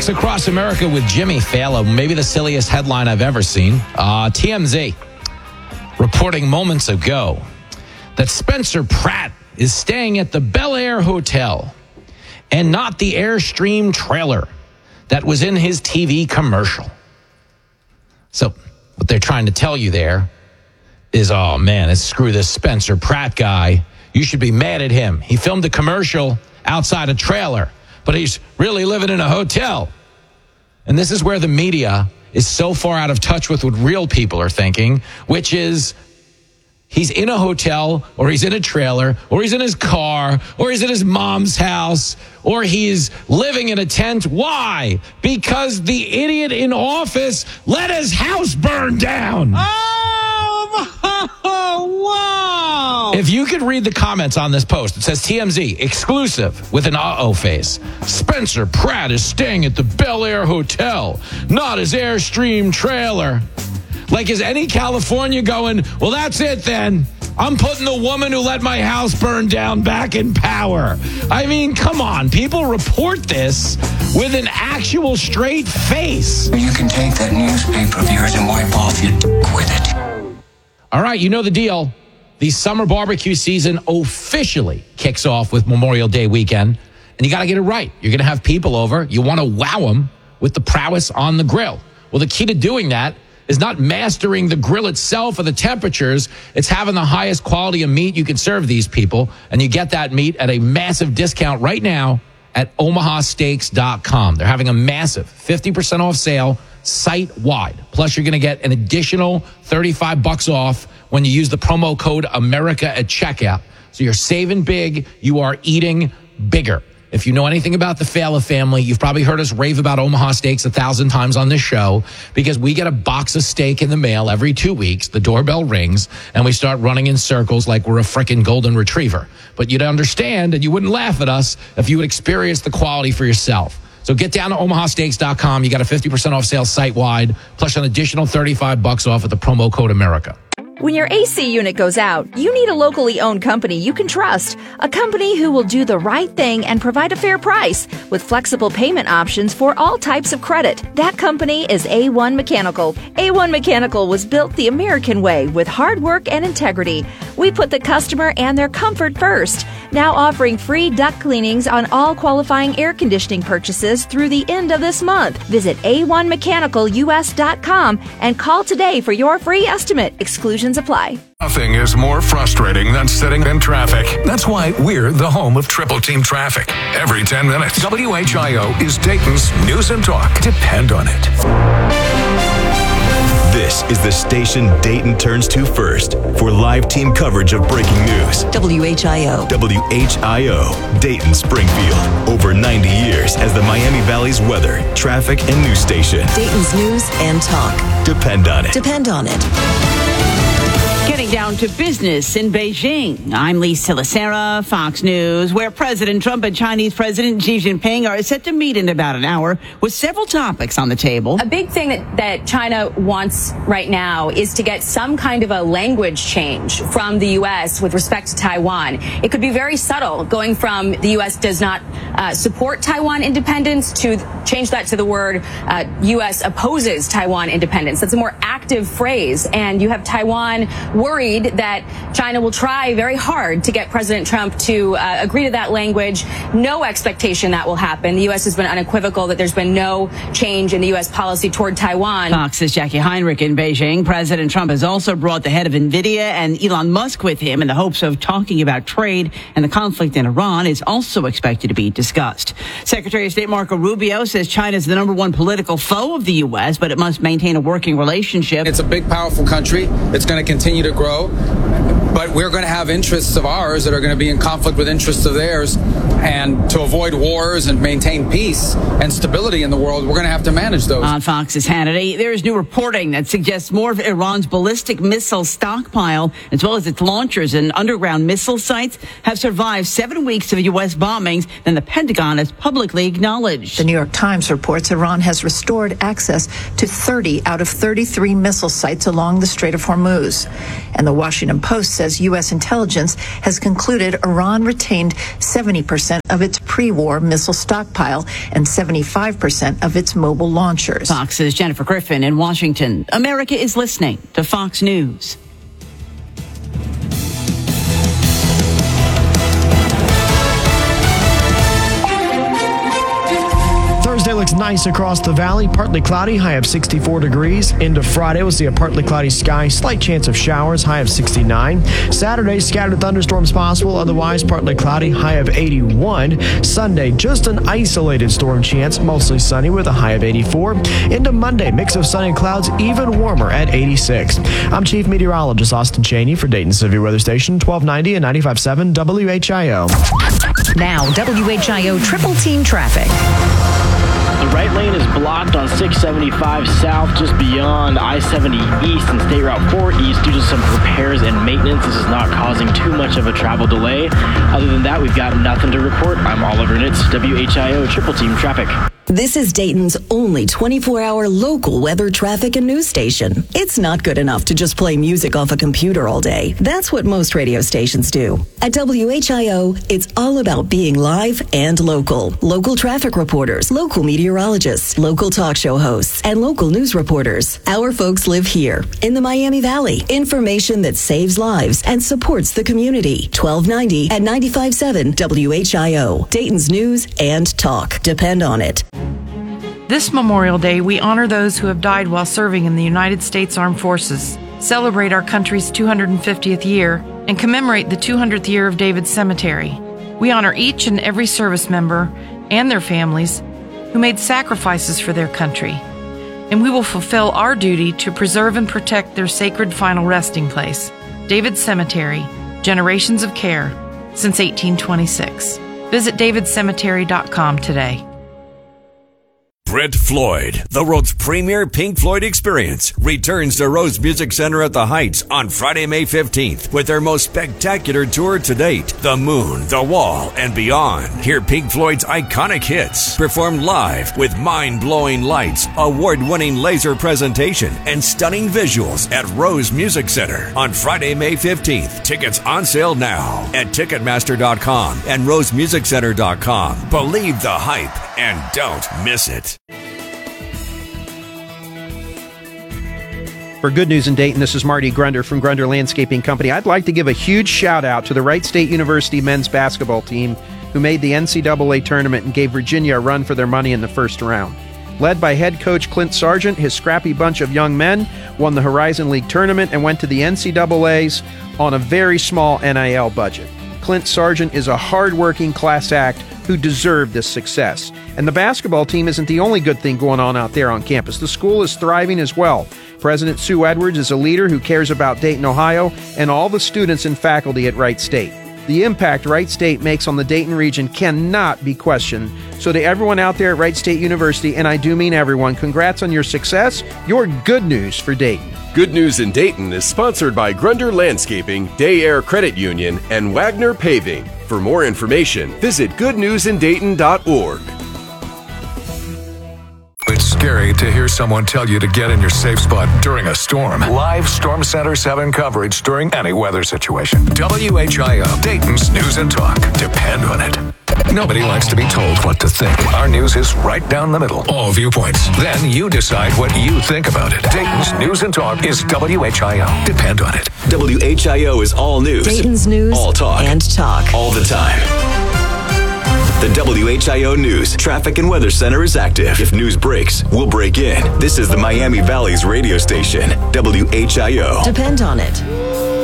Facts Across America with Jimmy Fallon. Maybe the silliest headline I've ever seen. TMZ reporting moments ago that Spencer Pratt is staying at the Bel Air Hotel and not the Airstream trailer that was in his TV commercial. So what they're trying to tell you there is, oh man, screw this Spencer Pratt guy. You should be mad at him. He filmed a commercial outside a trailer, but he's really living in a hotel. And this is where the media is so far out of touch with what real people are thinking, which is he's in a hotel, or he's in a trailer, or he's in his car, or he's in his mom's house, or he's living in a tent. Why? Because the idiot in office let his house burn down. Oh, wow. If you could read the comments on this post, it says TMZ, exclusive, with an uh-oh face. Spencer Pratt is staying at the Bel Air Hotel, not his Airstream trailer. Like, is any California going, well, that's it then. I'm putting the woman who let my house burn down back in power. I mean, come on. People report this with an actual straight face. You can take that newspaper of yours and wipe off your with it. All right, you know the deal. The summer barbecue season officially kicks off with Memorial Day weekend, and you got to get it right. You're going to have people over. You want to wow them with the prowess on the grill. Well, the key to doing that is not mastering the grill itself or the temperatures. It's having the highest quality of meat you can serve these people, and you get that meat at a massive discount right now at omahasteaks.com. They're having a massive 50% off sale site-wide. Plus, you're going to get an additional $35 off when you use the promo code America at checkout. So you're saving big. You are eating bigger. If you know anything about the Fala family, you've probably heard us rave about Omaha Steaks 1,000 times on this show, because we get a box of steak in the mail every 2 weeks. The doorbell rings, and we start running in circles like we're a frickin' golden retriever. But you'd understand, and you wouldn't laugh at us if you would experience the quality for yourself. So get down to omahasteaks.com. You got a 50% off sale site-wide, plus an additional $35 off with the promo code America. When your AC unit goes out, you need a locally owned company you can trust. A company who will do the right thing and provide a fair price with flexible payment options for all types of credit. That company is A1 Mechanical. A1 Mechanical was built the American way with hard work and integrity. We put the customer and their comfort first. Now offering free duct cleanings on all qualifying air conditioning purchases through the end of this month. Visit a1mechanicalus.com and call today for your free estimate. Exclusions apply. Nothing is more frustrating than sitting in traffic. That's why we're the home of Triple Team Traffic. Every 10 minutes, WHIO is Dayton's news and talk. Depend on it. This is the station Dayton turns to first for live team coverage of breaking news. WHIO. WHIO, Dayton Springfield. Over 90 years as the Miami Valley's weather, traffic, and news station. Dayton's news and talk. Depend on it. Depend on it. Getting down to business in Beijing. I'm Lisa Lacera, Fox News, where President Trump and Chinese President Xi Jinping are set to meet in about an hour with several topics on the table. A big thing that China wants right now is to get some kind of a language change from the U.S. with respect to Taiwan. It could be very subtle, going from the U.S. does not support Taiwan independence to change that to the word U.S. opposes Taiwan independence. That's a more active phrase. And you have Taiwan worried that China will try very hard to get President Trump to agree to that language. No expectation that will happen. The U.S. has been unequivocal that there's been no change in the U.S. policy toward Taiwan. Fox's Jackie Heinrich in Beijing. President Trump has also brought the head of NVIDIA and Elon Musk with him in the hopes of talking about trade, and the conflict in Iran is also expected to be discussed. Secretary of State Marco Rubio says China is the number one political foe of the U.S., but it must maintain a working relationship. It's a big, powerful country. It's going to continue to grow, but we're going to have interests of ours that are going to be in conflict with interests of theirs, and to avoid wars and maintain peace and stability in the world, we're going to have to manage those. On Fox's Hannity, there is new reporting that suggests more of Iran's ballistic missile stockpile, as well as its launchers and underground missile sites, have survived 7 weeks of U.S. bombings than the Pentagon has publicly acknowledged. The New York Times reports Iran has restored access to 30 out of 33 missile sites along the Strait of Hormuz. And the Washington Post says U.S. intelligence has concluded Iran retained 70% 50% of its pre-war missile stockpile and 75% of its mobile launchers. Fox's Jennifer Griffin in Washington. America is listening to Fox News. Thursday looks nice across the valley. Partly cloudy, high of 64 degrees. Into Friday, we'll see a partly cloudy sky, slight chance of showers, high of 69. Saturday, scattered thunderstorms possible, otherwise partly cloudy, high of 81. Sunday, just an isolated storm chance, mostly sunny with a high of 84. Into Monday, mix of sunny clouds, even warmer at 86. I'm Chief Meteorologist Austin Cheney for Dayton Severe Weather Station, 1290 and 95.7 WHIO. Now, WHIO Triple Team Traffic. The right lane is blocked on 675 south just beyond I-70 east and State Route 4 east due to some repairs and maintenance. This is not causing too much of a travel delay. Other than that, we've got nothing to report. I'm Oliver Nitz, WHIO Triple Team Traffic. This is Dayton's only 24-hour local weather, traffic, and news station. It's not good enough to just play music off a computer all day. That's what most radio stations do. At WHIO, it's all about being live and local. Local traffic reporters, local meteorologists, local talk show hosts, and local news reporters. Our folks live here in the Miami Valley. Information that saves lives and supports the community. 1290 and 95.7 WHIO. Dayton's news and talk. Depend on it. This Memorial Day, we honor those who have died while serving in the United States Armed Forces, celebrate our country's 250th year, and commemorate the 200th year of David Cemetery. We honor each and every service member and their families who made sacrifices for their country, and we will fulfill our duty to preserve and protect their sacred final resting place, David Cemetery, generations of care since 1826. Visit davidcemetery.com today. Brent Floyd, the world's premier Pink Floyd experience, returns to Rose Music Center at the Heights on Friday, May 15th with their most spectacular tour to date, The Moon, The Wall, and Beyond. Hear Pink Floyd's iconic hits performed live with mind-blowing lights, award-winning laser presentation, and stunning visuals at Rose Music Center on Friday, May 15th. Tickets on sale now at Ticketmaster.com and RoseMusicCenter.com. Believe the hype and don't miss it. For Good News in Dayton, this is Marty Grunder from Grunder Landscaping Company. I'd like to give a huge shout out to the Wright State University men's basketball team who made the NCAA tournament and gave Virginia a run for their money in the first round. Led by head coach Clint Sargent, his scrappy bunch of young men won the Horizon League tournament and went to the NCAAs on a very small NIL budget. Clint Sargent is a hard-working class act who deserved this success. And the basketball team isn't the only good thing going on out there on campus. The school is thriving as well. President Sue Edwards is a leader who cares about Dayton, Ohio, and all the students and faculty at Wright State. The impact Wright State makes on the Dayton region cannot be questioned. So to everyone out there at Wright State University, and I do mean everyone, congrats on your success. You're good news for Dayton. Good News in Dayton is sponsored by Grunder Landscaping, Day Air Credit Union, and Wagner Paving. For more information, visit goodnewsindayton.org. It's scary to hear someone tell you to get in your safe spot during a storm. Live Storm Center 7 coverage during any weather situation. WHIO, Dayton's News and Talk. Depend on it. Nobody likes to be told what to think. Our news is right down the middle. All viewpoints. Then you decide what you think about it. Dayton's News and Talk is WHIO. Depend on it. WHIO is all news. Dayton's news all talk. And talk. All the time. The WHIO News Traffic and Weather Center is active. If news breaks, we'll break in. This is the Miami Valley's radio station, WHIO. Depend on it.